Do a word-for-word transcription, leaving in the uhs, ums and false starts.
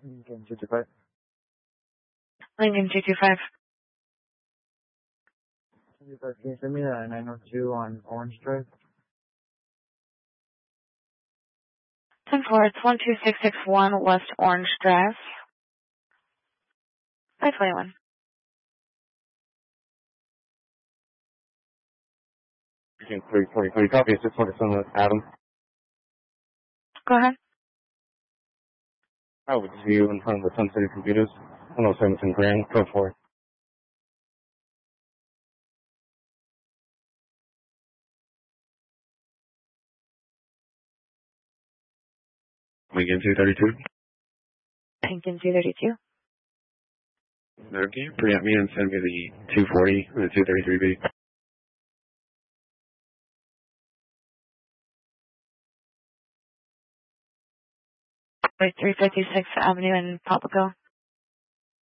Lincoln two two five. Lincoln two two five. Can you send me that nine oh two on Orange Drive? ten four, it's one two six six one West Orange Drive. five twenty-one. three forty. Can you copy? I just want to send that Adam. Go ahead. I would see you in front of the Sun City Computers. one oh seven Grand, code four. Lincoln two thirty-two. Lincoln two thirty-two. No, can you preempt me and send me the two forty and the two thirty-three B? three fifty-sixth Avenue in Papago.